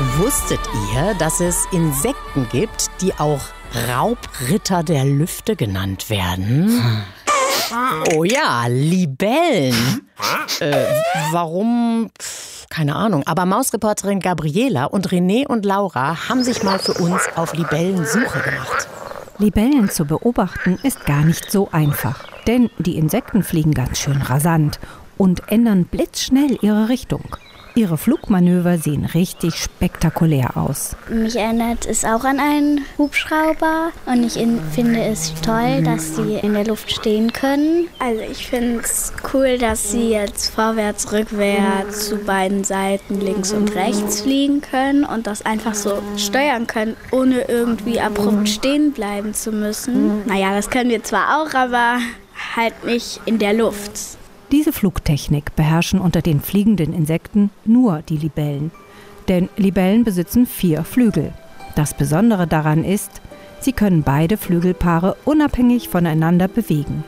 Wusstet ihr, dass es Insekten gibt, die auch Raubritter der Lüfte genannt werden? Oh ja, Libellen. Warum? Keine Ahnung. Aber Mausreporterin Gabriela und René und Laura haben sich mal für uns auf Libellensuche gemacht. Libellen zu beobachten ist gar nicht so einfach. Denn die Insekten fliegen ganz schön rasant und ändern blitzschnell ihre Richtung. Ihre Flugmanöver sehen richtig spektakulär aus. Mich erinnert es auch an einen Hubschrauber und ich finde es toll, dass sie in der Luft stehen können. Also ich finde es cool, dass sie jetzt vorwärts, rückwärts zu beiden Seiten links und rechts fliegen können und das einfach so steuern können, ohne irgendwie abrupt stehen bleiben zu müssen. Naja, das können wir zwar auch, aber halt nicht in der Luft. Diese Flugtechnik beherrschen unter den fliegenden Insekten nur die Libellen. Denn Libellen besitzen 4 Flügel. Das Besondere daran ist, sie können beide Flügelpaare unabhängig voneinander bewegen.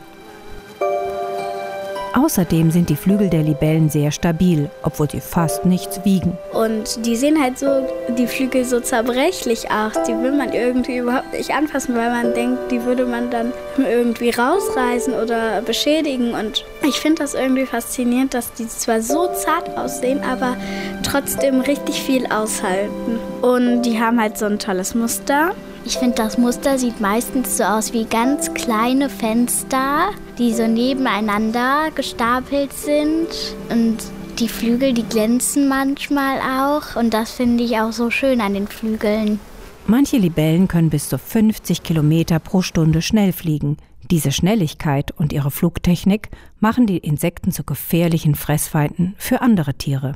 Außerdem sind die Flügel der Libellen sehr stabil, obwohl sie fast nichts wiegen. Und die sehen halt so, die Flügel so zerbrechlich aus. Die will man irgendwie überhaupt nicht anfassen, weil man denkt, die würde man dann irgendwie rausreißen oder beschädigen. Und ich finde das irgendwie faszinierend, dass die zwar so zart aussehen, aber trotzdem richtig viel aushalten. Und die haben halt so ein tolles Muster. Ich finde, das Muster sieht meistens so aus wie ganz kleine Fenster, die so nebeneinander gestapelt sind. Und die Flügel, die glänzen manchmal auch. Und das finde ich auch so schön an den Flügeln. Manche Libellen können bis zu 50 Kilometer pro Stunde schnell fliegen. Diese Schnelligkeit und ihre Flugtechnik machen die Insekten zu gefährlichen Fressfeinden für andere Tiere.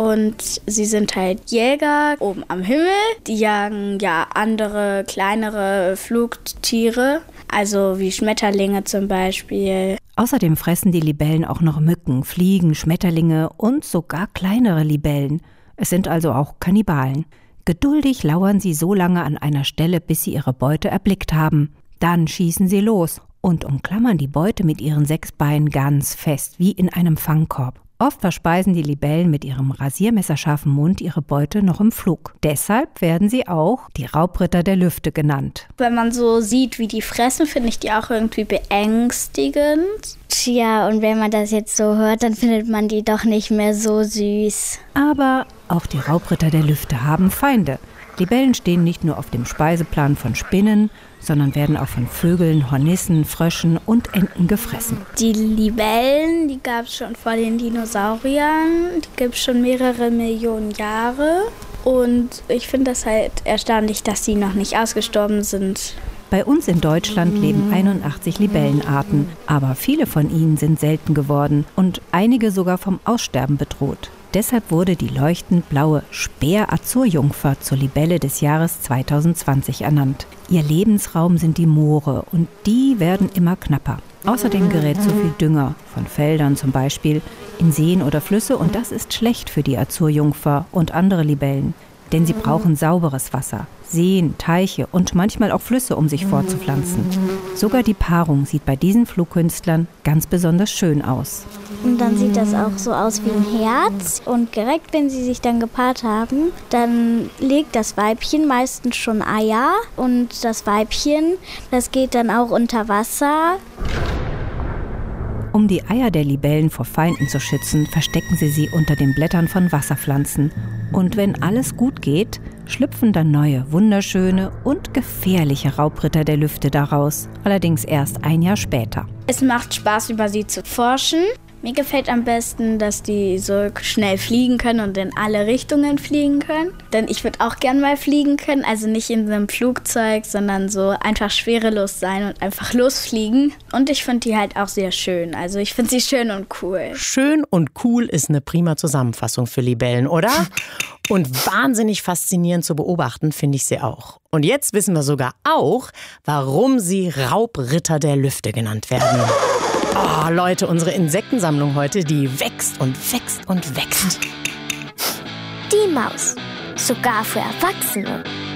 Und sie sind halt Jäger oben am Himmel. Die jagen ja andere, kleinere Flugtiere, also wie Schmetterlinge zum Beispiel. Außerdem fressen die Libellen auch noch Mücken, Fliegen, Schmetterlinge und sogar kleinere Libellen. Es sind also auch Kannibalen. Geduldig lauern sie so lange an einer Stelle, bis sie ihre Beute erblickt haben. Dann schießen sie los und umklammern die Beute mit ihren 6 Beinen ganz fest, wie in einem Fangkorb. Oft verspeisen die Libellen mit ihrem rasiermesserscharfen Mund ihre Beute noch im Flug. Deshalb werden sie auch die Raubritter der Lüfte genannt. Wenn man so sieht, wie die fressen, finde ich die auch irgendwie beängstigend. Tja, und wenn man das jetzt so hört, dann findet man die doch nicht mehr so süß. Aber auch die Raubritter der Lüfte haben Feinde. Libellen stehen nicht nur auf dem Speiseplan von Spinnen, sondern werden auch von Vögeln, Hornissen, Fröschen und Enten gefressen. Die Libellen, die gab es schon vor den Dinosauriern. Die gibt es schon mehrere Millionen Jahre. Und ich finde das halt erstaunlich, dass sie noch nicht ausgestorben sind. Bei uns in Deutschland leben 81 Libellenarten, aber viele von ihnen sind selten geworden und einige sogar vom Aussterben bedroht. Deshalb wurde die leuchtend blaue Speer-Azurjungfer zur Libelle des Jahres 2020 ernannt. Ihr Lebensraum sind die Moore und die werden immer knapper. Außerdem gerät zu viel Dünger, von Feldern zum Beispiel, in Seen oder Flüsse und das ist schlecht für die Azurjungfer und andere Libellen. Denn sie brauchen sauberes Wasser, Seen, Teiche und manchmal auch Flüsse, um sich fortzupflanzen. Sogar die Paarung sieht bei diesen Flugkünstlern ganz besonders schön aus. Und dann sieht das auch so aus wie ein Herz. Und direkt, wenn sie sich dann gepaart haben, dann legt das Weibchen meistens schon Eier. Und das Weibchen, das geht dann auch unter Wasser. Um die Eier der Libellen vor Feinden zu schützen, verstecken sie unter den Blättern von Wasserpflanzen. Und wenn alles gut geht, schlüpfen dann neue, wunderschöne und gefährliche Raubritter der Lüfte daraus. Allerdings erst ein Jahr später. Es macht Spaß, über sie zu forschen. Mir gefällt am besten, dass die so schnell fliegen können und in alle Richtungen fliegen können. Denn ich würde auch gern mal fliegen können, also nicht in so einem Flugzeug, sondern so einfach schwerelos sein und einfach losfliegen. Und ich finde die halt auch sehr schön. Also ich finde sie schön und cool. Schön und cool ist eine prima Zusammenfassung für Libellen, oder? Und wahnsinnig faszinierend zu beobachten finde ich sie auch. Und jetzt wissen wir sogar auch, warum sie Raubritter der Lüfte genannt werden. Oh, Leute, unsere Insektensammlung heute, die wächst und wächst und wächst. Die Maus. Sogar für Erwachsene.